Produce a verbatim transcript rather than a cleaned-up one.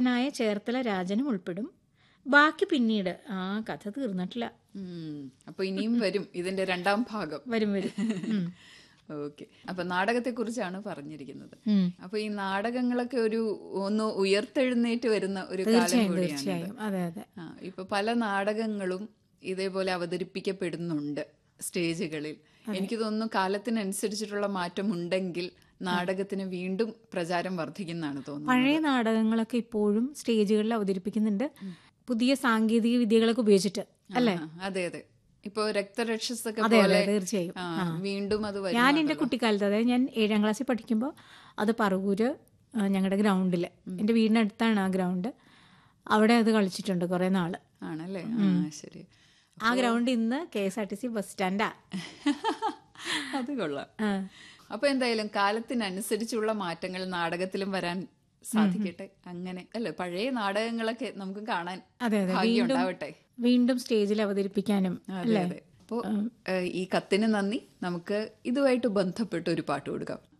നായകനായ ചേർത്തല രാജനും ഉൾപ്പെടും. ബാക്കി പിന്നീട്. ആ കഥ തീർന്നിട്ടില്ല. അപ്പൊ ഇനിയും വരും ഇതിന്റെ രണ്ടാം ഭാഗം. വരും വരും ഓക്കെ. അപ്പൊ നാടകത്തെ കുറിച്ചാണ് പറഞ്ഞിരിക്കുന്നത്. അപ്പൊ ഈ നാടകങ്ങളൊക്കെ ഒരു ഒന്ന് ഉയർത്തെഴുന്നേറ്റ് വരുന്ന ഒരു കാലം കൂടിയാണ്. അതെ അതെ. ആ ഇപ്പൊ പല നാടകങ്ങളും ഇതേപോലെ അവതരിപ്പിക്കപ്പെടുന്നുണ്ട് സ്റ്റേജുകളിൽ. എനിക്ക് തോന്നുന്നു കാലത്തിനനുസരിച്ചിട്ടുള്ള മാറ്റം ഉണ്ടെങ്കിൽ നാടകത്തിന് വീണ്ടും പ്രചാരം വർദ്ധിക്കുന്നതാണ് തോന്നുന്നത്. പഴയ നാടകങ്ങളൊക്കെ ഇപ്പോഴും സ്റ്റേജുകളിൽ അവതരിപ്പിക്കുന്നുണ്ട്, പുതിയ സാങ്കേതിക വിദ്യകളൊക്കെ ഉപയോഗിച്ചിട്ട് അല്ലേ? അതെ അതെ. ഇപ്പൊ രക്തരക്ഷസൊക്കെ തീർച്ചയായും വീണ്ടും അത് ഞാൻ എൻ്റെ കുട്ടിക്കാലത്ത്, അതായത് ഞാൻ ഏഴാം ക്ലാസ്സിൽ പഠിക്കുമ്പോൾ അത് പറവൂര് ഞങ്ങളുടെ ഗ്രൗണ്ടിൽ, എൻ്റെ വീടിനടുത്താണ് ആ ഗ്രൗണ്ട്, അവിടെ അത് കളിച്ചിട്ടുണ്ട് കുറെ നാള്. ആണല്ലേ? ശരി. ആ ഗ്രൗണ്ട് ഇന്ന് K S R T C bus സ്റ്റാൻഡാ. അത് കൊള്ളാം. അപ്പൊ എന്തായാലും കാലത്തിനനുസരിച്ചുള്ള മാറ്റങ്ങൾ നാടകത്തിലും വരാൻ സാധിക്കട്ടെ. അങ്ങനെ അല്ലെ, പഴയ നാടകങ്ങളൊക്കെ നമുക്ക് കാണാൻ ഭാഗ്യം ഉണ്ടാവട്ടെ, വീണ്ടും സ്റ്റേജിൽ അവതരിപ്പിക്കാനും. അതെ അതെ. അപ്പോ ഈ കത്തിന് നന്ദി. നമുക്ക് ഇതുമായിട്ട് ബന്ധപ്പെട്ട് ഒരു പാട്ട് കൊടുക്കാം.